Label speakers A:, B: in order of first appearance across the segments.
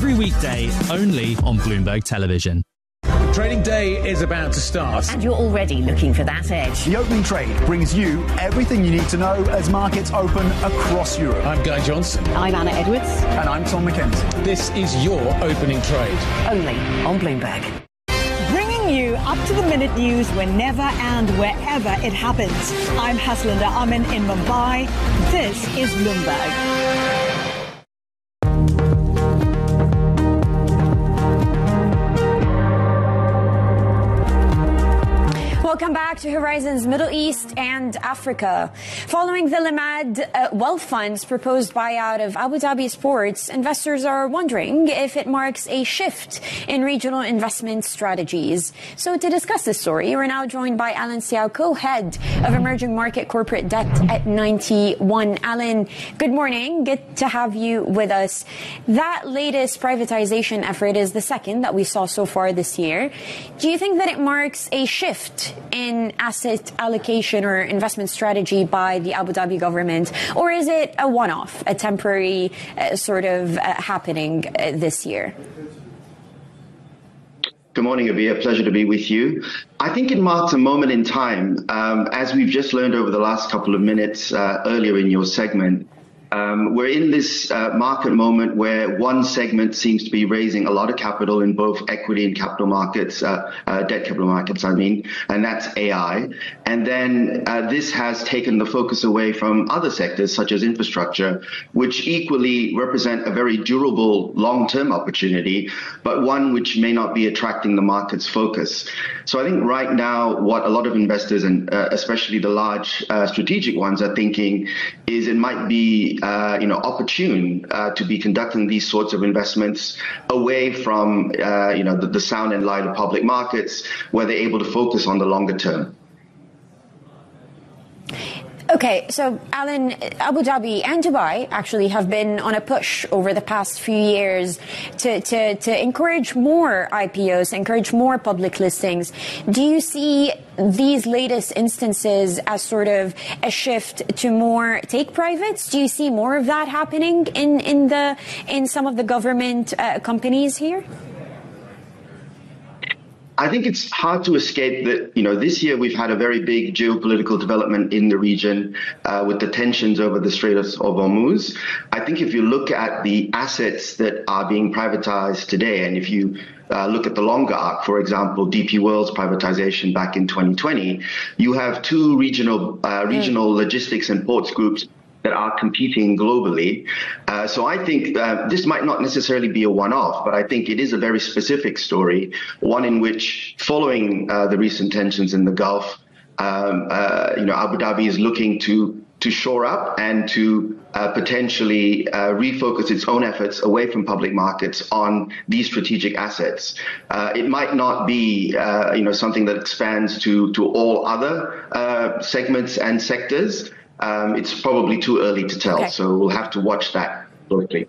A: every weekday only on Bloomberg Television.
B: Trading day is about to start.
C: And you're already looking for that edge.
D: The opening trade brings you everything you need to know as markets open across Europe.
B: I'm Guy Johnson.
C: I'm Anna Edwards.
D: And I'm Tom McKenzie.
B: This is your opening trade.
C: Only on Bloomberg.
E: Bringing you up-to-the-minute news whenever and wherever it happens. I'm Haslinda Amin in Mumbai. This is Bloomberg.
F: Welcome back to Horizons Middle East and Africa. Following the Limad Wealth Fund's proposed buyout of Abu Dhabi Sports, investors are wondering if it marks a shift in regional investment strategies. So to discuss this story, we're now joined by Alan Xiao, co-head of Emerging Market Corporate Debt at 91. Alan, good morning. Good to have you with us. That latest privatization effort is the second that we saw so far this year. Do you think that it marks a shift in asset allocation or investment strategy by the Abu Dhabi government, or is it a one-off, a temporary happening this year?
G: Good morning, Abhi. A pleasure to be with you. I think it marks a moment in time, as we've just learned over the last couple of minutes earlier in your segment. We're in this market moment where one segment seems to be raising a lot of capital in both equity and capital markets, debt capital markets, and that's AI. And then this has taken the focus away from other sectors such as infrastructure, which equally represent a very durable long-term opportunity, but one which may not be attracting the market's focus. So I think right now what a lot of investors, and especially the large strategic ones, are thinking is it might be opportune to be conducting these sorts of investments away from, the sound and light of public markets, where they're able to focus on the longer term.
F: Okay, so Alan, Abu Dhabi and Dubai actually have been on a push over the past few years to encourage more IPOs, encourage more public listings. Do you see these latest instances as sort of a shift to more take privates? Do you see more of that happening in some of the government companies here?
G: I think it's hard to escape that, this year we've had a very big geopolitical development in the region with the tensions over the Strait of Hormuz. I think if you look at the assets that are being privatized today, and if you look at the longer arc, for example, DP World's privatization back in 2020, you have two regional logistics and ports groups that are competing globally. So I think this might not necessarily be a one-off, but I think it is a very specific story, one in which, following the recent tensions in the Gulf, Abu Dhabi is looking to shore up and to potentially refocus its own efforts away from public markets on these strategic assets. It might not be, something that expands to all other segments and sectors. It's probably too early to tell, so we'll have to watch that closely.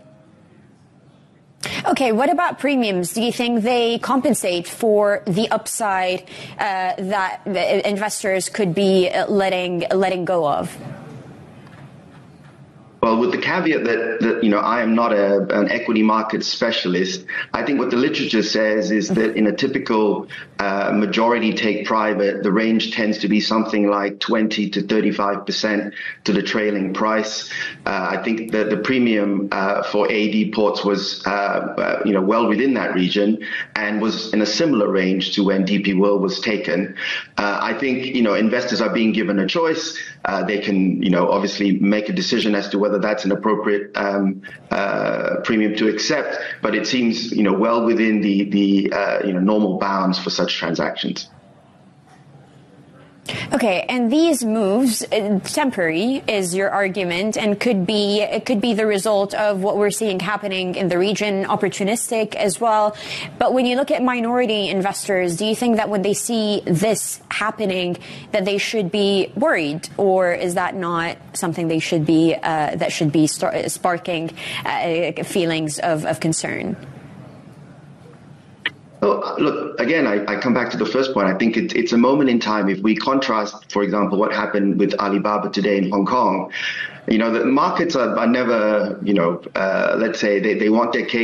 F: Okay, what about premiums? Do you think they compensate for the upside that investors could be letting go of?
G: Well, with the caveat that I am not an equity market specialist, I think what the literature says is that in a typical majority take private, the range tends to be something like 20 to 35% to the trailing price. I think that the premium for AD ports was well within that region and was in a similar range to when DP World was taken. I think investors are being given a choice. They can obviously make a decision as to whether that's an appropriate premium to accept, but it seems well within the normal bounds for such transactions.
F: Okay, and these moves, temporary is your argument, and could be the result of what we're seeing happening in the region, opportunistic as well. But when you look at minority investors, do you think that when they see this happening, that they should be worried, or is that not something they should be sparking feelings of concern?
G: Well, look, again, I come back to the first point. I think it's a moment in time. If we contrast, for example, what happened with Alibaba today in Hong Kong, the markets are never, let's say they want their cake